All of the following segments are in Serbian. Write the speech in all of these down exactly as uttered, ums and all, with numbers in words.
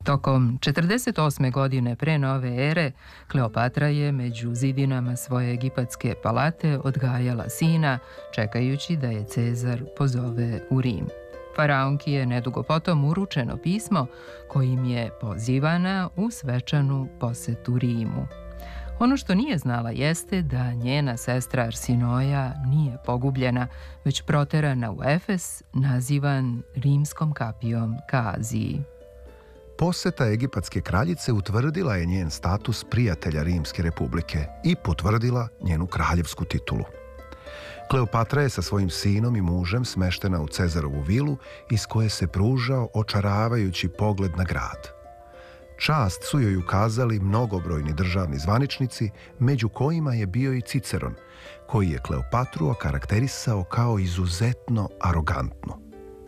Tokom četrdeset osme godine pre nove ere, Kleopatra je među zidinama svoje egipatske palate odgajala sina, čekajući da je Cezar pozove u Rim. Faraonki je nedugo potom uručeno pismo kojim je pozivana u svečanu posetu Rimu. Ono što nije znala jeste da njena sestra Arsinoja nije pogubljena, već proterana u Efes, nazivan rimskom kapijom ka Aziji. Poseta egipatske kraljice utvrdila je njen status prijatelja Rimske republike i potvrdila njenu kraljevsku titulu. Kleopatra je sa svojim sinom i mužem smeštena u Cezarovu vilu iz koje se pružao očaravajući pogled na grad. Čast su joj ukazali mnogobrojni državni zvaničnici, među kojima je bio i Ciceron, koji je Kleopatru okarakterisao kao izuzetno arogantnu.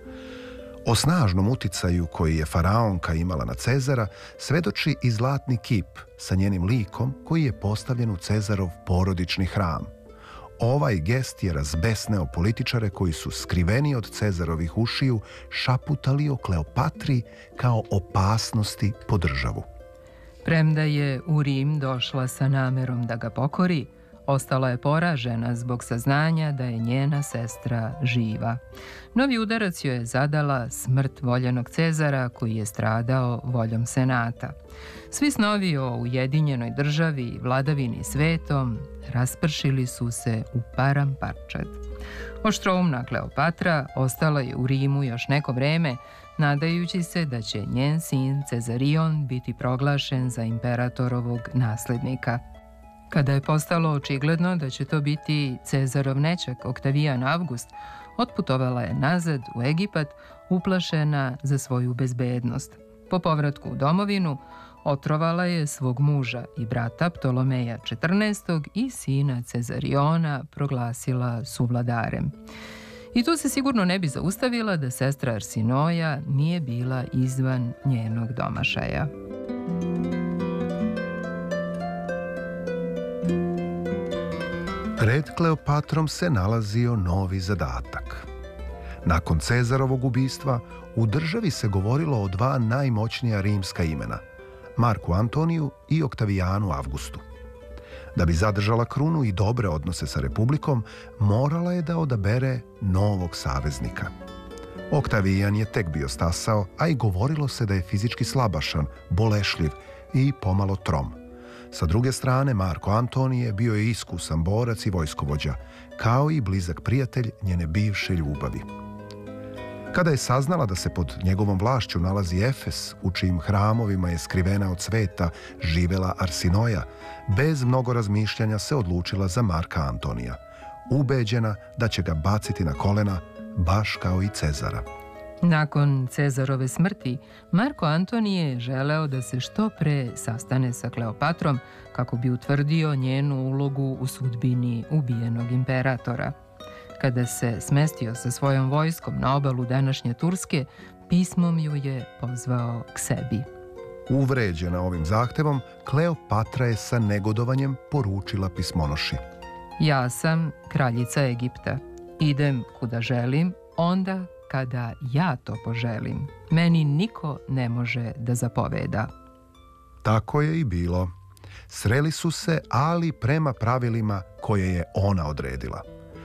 O snažnom uticaju koji je faraonka imala na Cezara svedoči i zlatni kip sa njenim likom koji je postavljen u Cezarov porodični hram. Ovaj gest je razbesneo političare koji su skriveni od Cezarovih ušiju šaputali o Kleopatri kao opasnosti po državu. Premda je u Rim došla sa namerom da ga pokori, ostala je poražena zbog saznanja da je njena sestra živa. Novi udarac joj je zadala smrt voljenog Cezara koji je stradao voljom senata. Svi snovi o ujedinjenoj državi i vladavini svetom raspršili su se u param parčad. Oštroumna Kleopatra ostala je u Rimu još neko vreme, nadajući se da će njen sin Cezarion biti proglašen za imperatorovog naslednika. Kada je postalo očigledno da će to biti Cezarov nećak Oktavijan Avgust, otputovala je nazad u Egipat, uplašena za svoju bezbednost. Po povratku u domovinu, otrovala je svog muža i brata Ptolomeja četrnaestog i sina Cezariona proglasila suvladarem. I tu se sigurno ne bi zaustavila da sestra Arsinoja nije bila izvan njenog domašaja. Pred Kleopatrom se nalazio novi zadatak. Nakon Cezarovog ubistva, u državi se govorilo o dva najmoćnija rimska imena, Marku Antoniju i Oktavijanu Avgustu. Da bi zadržala krunu i dobre odnose sa republikom, morala je da odabere novog saveznika. Oktavijan je tek bio stasao, a i govorilo se da je fizički slabašan, bolešljiv i pomalo trom. Sa druge strane, Marko Antonije bio je iskusan borac i vojskovođa, kao i blizak prijatelj njene bivše ljubavi. Kada je saznala da se pod njegovom vlašću nalazi Efes, u čijim hramovima je skrivena od sveta živela Arsinoja, bez mnogo razmišljanja se odlučila za Marka Antonija, ubeđena da će ga baciti na kolena, baš kao i Cezara. Nakon Cezarove smrti, Marko Antonije je želeo da se što pre sastane sa Kleopatrom kako bi utvrdio njenu ulogu u sudbini ubijenog imperatora. Kada se smestio sa svojom vojskom na obalu današnje Turske, pismom ju je pozvao k sebi. Uvređena ovim zahtevom, Kleopatra je sa negodovanjem poručila pismonoši: Ja sam kraljica Egipta. Idem kuda želim, onda kada ja to poželim. Meni niko ne može da zapoveda. Tako je i bilo. Sreli su se, ali prema pravilima koje je ona odredila.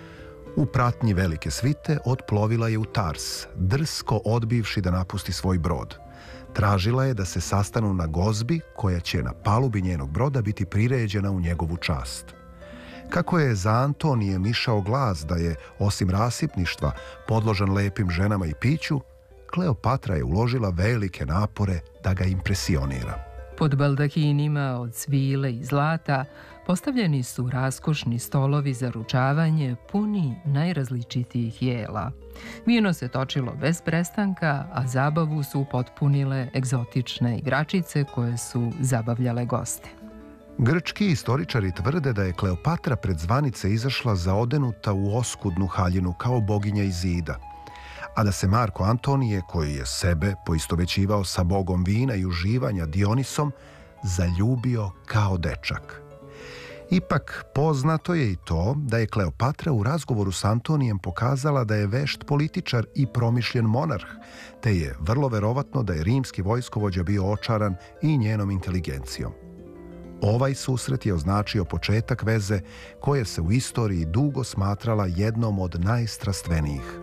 U pratnji velike svite otplovila je u Tars, drsko odbivši da napusti svoj brod. Tražila je da se sastanu na gozbi koja će na palubi njenog broda biti priređena u njegovu čast. Kako je za Antonijem išao glas da je, osim rasipništva, podložan lepim ženama i piću, Kleopatra je uložila velike napore da ga impresionira. Pod baldahinima od svile i zlata postavljeni su raskošni stolovi za ručavanje puni najrazličitijih jela. Vino se točilo bez prestanka, a zabavu su upotpunile egzotične igračice koje su zabavljale goste. Grčki istoričari tvrde da je Kleopatra pred zvanice izašla zaodenuta u oskudnu haljinu kao boginja iz zida, a da se Marko Antonije, koji je sebe poistovećivao sa bogom vina i uživanja Dionisom, zaljubio kao dečak. Ipak poznato je i to da je Kleopatra u razgovoru s Antonijem pokazala da je vešt političar i promišljen monarh, te je vrlo verovatno da je rimski vojskovođa bio očaran i njenom inteligencijom. Ovaj susret je označio početak veze koja se u istoriji dugo smatrala jednom od najstrastvenijih.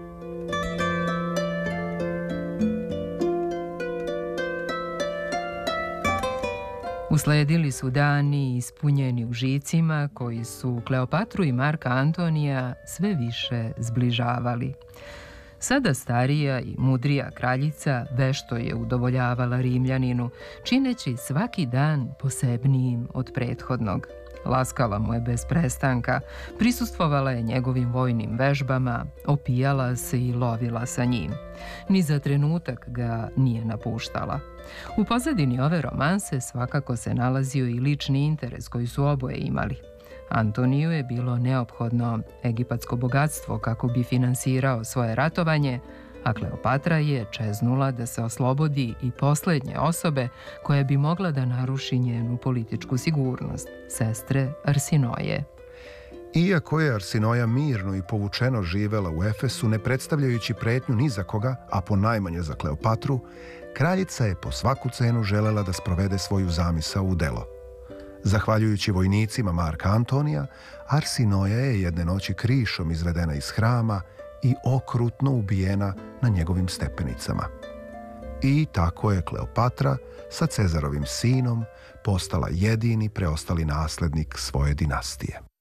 Usledili su dani ispunjeni užicima koji su Kleopatru i Marka Antonija sve više zbližavali. Sada starija i mudrija kraljica vešto je udovoljavala Rimljaninu, čineći svaki dan posebnijim od prethodnog. Laskala mu je bez prestanka, prisustvovala je njegovim vojnim vežbama, opijala se i lovila sa njim. Ni za trenutak ga nije napuštala. U pozadini ove romanse svakako se nalazio i lični interes koji su oboje imali. Antoniju je bilo neophodno egipatsko bogatstvo kako bi finansirao svoje ratovanje, a Kleopatra je čeznula da se oslobodi i poslednje osobe koja bi mogla da naruši njenu političku sigurnost, sestre Arsinoje. Iako je Arsinoja mirno i povučeno živela u Efesu, ne predstavljajući pretnju ni za koga, a ponajmanje za Kleopatru, kraljica je po svaku cenu želela da sprovede svoju zamisao u delo. Zahvaljujući vojnicima Marka Antonija, Arsinoja je jedne noći krišom izvedena iz hrama i okrutno ubijena na njegovim stepenicama. I tako je Kleopatra sa Cezarovim sinom postala jedini preostali naslednik svoje dinastije.